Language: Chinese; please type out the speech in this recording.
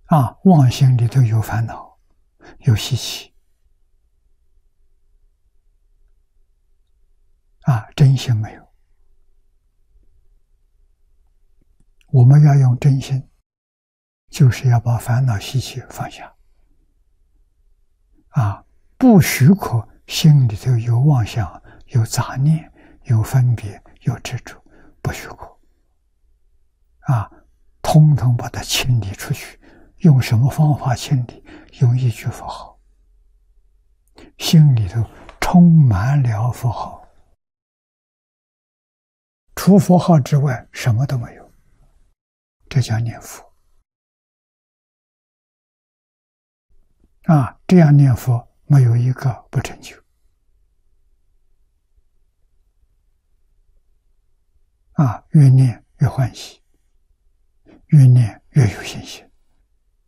妄心里头有烦恼，有习气，真心没有。我们要用真心，就是要把烦恼习气放下，不许可心里头有妄想、有杂念、有分别、有执着，不许可，通通把它清理出去。用什么方法清理？用一句佛号，心里头充满了佛号，除佛号之外什么都没有，这叫念佛。这样念佛没有一个不成就。越念越欢喜，越念越有信心。